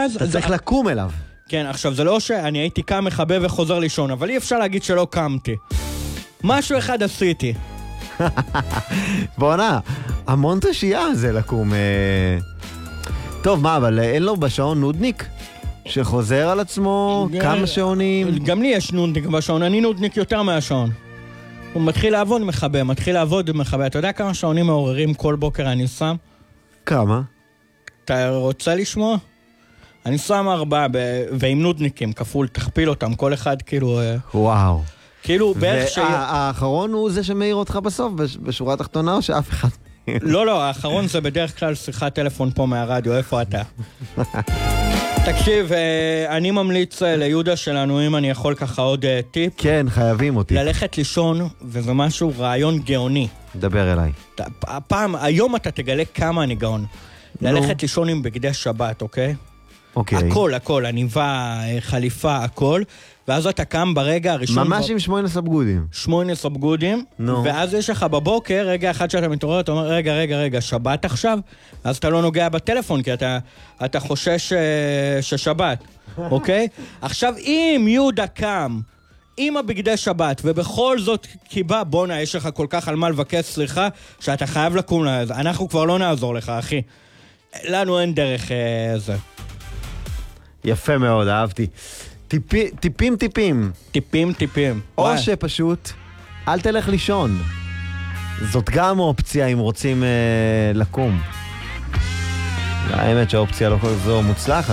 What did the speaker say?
אז... אתה צריך לקום אליו. כן, עכשיו זה לא שאני הייתי קם, מחבב וחוזר לישון, אבל אי אפשר להגיד שלא קמתי. משהו אחד עשיתי. בואנה, המון תשייה זה לקום. טוב, מה, אבל אין לו בשעון נודניק? שחוזר על עצמו כמה שעונים? גם לי יש נודניק בשעון, אני נודניק יותר מהשעון. הוא מתחיל לעבוד מחבא, מתחיל לעבוד מחבא. אתה יודע כמה שעונים מעוררים כל בוקר אני שם? כמה? אתה רוצה לשמוע? אני שם 4 ועם נודניקים כפול, תכפיל אותם, כל אחד כאילו... וואו. כאילו בערך האחרון הוא זה שמאיר אותך בסוף, בשורה התחתונה, או שאף אחד... לא, האחרון זה בדרך כלל שיחת טלפון פה מהרדיו, איפה אתה? תקשיב, אני ממליץ ליהודה שלנו, אם אני יכול ככה עוד טיפ. כן, חייבים אותי. ללכת לישון, וזה משהו, רעיון גאוני. דבר אליי. היום אתה תגלה כמה אני גאון. ללכת לישון עם בגדי שבת, אוקיי? אוקיי. הכל, עניבה, חליפה, הכל. ואז אתה קם ברגע הראשון... ממש עם 18 בגודים. 18 בגודים, ואז יש לך בבוקר, רגע אחד שאתה מתעורר, אתה אומר, רגע, שבת עכשיו? אז אתה לא נוגע בטלפון, כי אתה חושש ששבת, אוקיי? עכשיו, אם יהודה קם עם הבגדי שבת, ובכל זאת קיבה, בונה, יש לך כל כך על מה לבקש סליחה, שאתה חייב לקום לזה. אנחנו כבר לא נעזור לך, אחי. לנו אין דרך זה. יפה מאוד, אהבתי. טיפים. טיפים. או שפשוט, אל תלך לישון. זאת גם אופציה אם רוצים לקום. האמת שהאופציה לא כל כך זו מוצלחת.